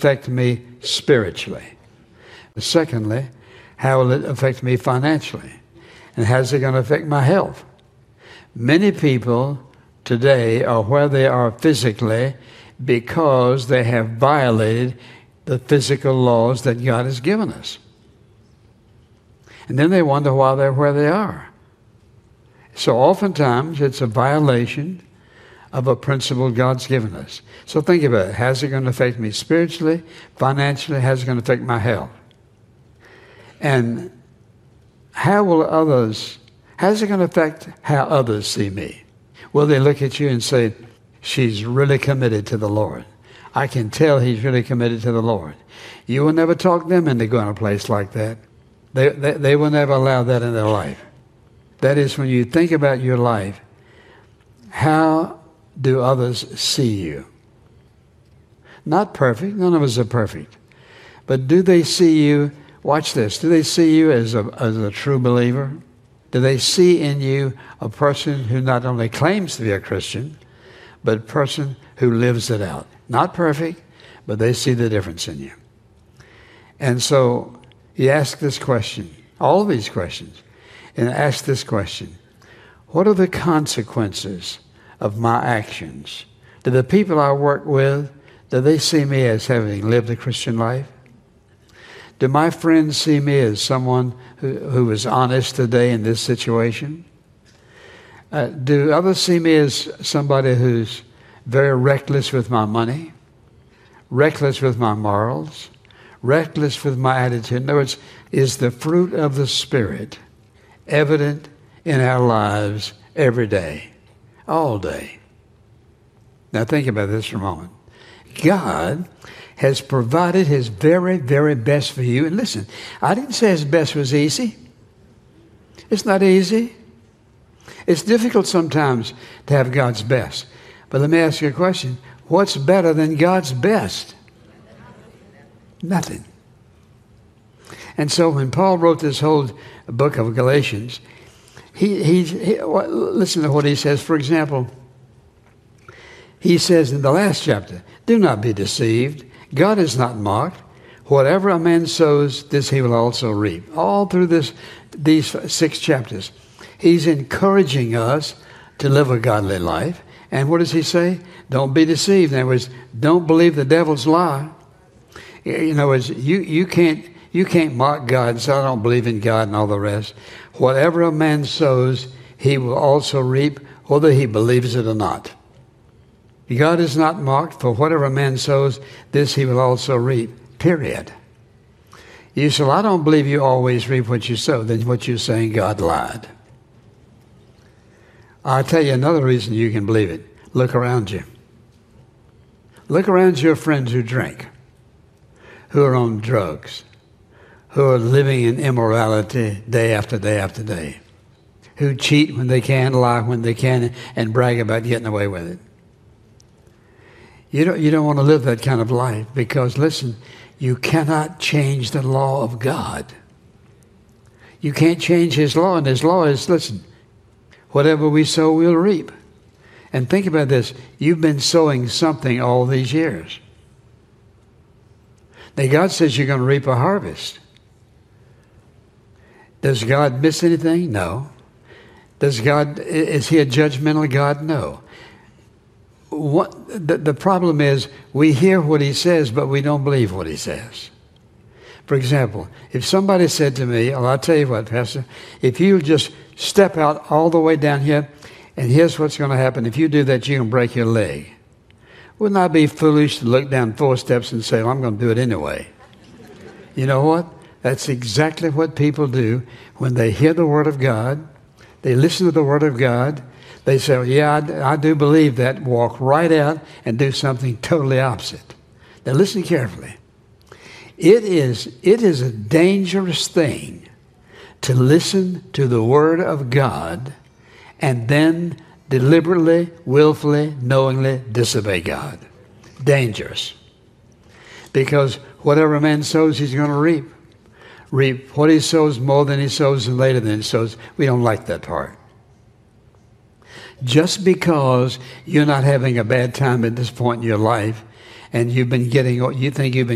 affect me spiritually? Secondly, how will it affect me financially? And how's it going to affect my health? Many people today are where they are physically because they have violated the physical laws that God has given us. And then they wonder why they're where they are. So oftentimes it's a violation of a principle God's given us. So think about it. How's it going to affect me spiritually, financially? How's it going to affect my health? And how's it going to affect how others see me? Will they look at you and say, she's really committed to the Lord? I can tell he's really committed to the Lord. You will never talk them into going to a place like that. They will never allow that in their life. That is, when you think about your life, how do others see you? Not perfect. None of us are perfect. But do they see you, watch this, do they see you as a true believer? Do they see in you a person who not only claims to be a Christian, but a person who lives it out? Not perfect, but they see the difference in you. And so you ask this question, all of these questions, and ask this question: what are the consequences of my actions? Do the people I work with, do they see me as having lived a Christian life? Do my friends see me as someone who is honest today in this situation? Do others see me as somebody who's very reckless with my money, reckless with my morals, reckless with my attitude? In other words, is the fruit of the Spirit evident in our lives every day, all day? Now think about this for a moment. God has provided his very, very best for you. And listen, I didn't say his best was easy. It's not easy. It's difficult sometimes to have God's best. But let me ask you a question. What's better than God's best? Nothing. And so when Paul wrote this whole book of Galatians, he listen to what he says. For example, he says in the last chapter, do not be deceived. God is not mocked. Whatever a man sows, this he will also reap. All through these 6 chapters, he's encouraging us to live a godly life. And what does he say? Don't be deceived. In other words, don't believe the devil's lie. In other words, you can't mock God and say, I don't believe in God and all the rest. Whatever a man sows, he will also reap, whether he believes it or not. God is not mocked, for whatever a man sows, this he will also reap. Period. You say, well, I don't believe you always reap what you sow. Then what you're saying, God lied. I'll tell you another reason you can believe it. Look around you. Look around your friends who drink, who are on drugs, who are living in immorality day after day after day, who cheat when they can, lie when they can, and brag about getting away with it. You don't want to live that kind of life because, listen, you cannot change the law of God. You can't change his law, and his law is, listen, whatever we sow, we'll reap. And think about this. You've been sowing something all these years. Now, God says you're going to reap a harvest. Does God miss anything? No. Is he a judgmental God? No. The problem is we hear what he says, but we don't believe what he says. For example, if somebody said to me, well, I'll tell you what, Pastor, if you just step out all the way down here, and here's what's going to happen. If you do that, you're going to break your leg. Wouldn't I be foolish to look down 4 steps and say, well, I'm going to do it anyway? You know what? That's exactly what people do when they hear the Word of God. They listen to the Word of God. They say, well, yeah, I do believe that. Walk right out and do something totally opposite. Now listen carefully. It is a dangerous thing to listen to the Word of God and then deliberately, willfully, knowingly disobey God. Dangerous. Because whatever a man sows, he's going to reap. Reap what he sows, more than he sows and later than he sows. We don't like that part. Just because you're not having a bad time at this point in your life and you think you've been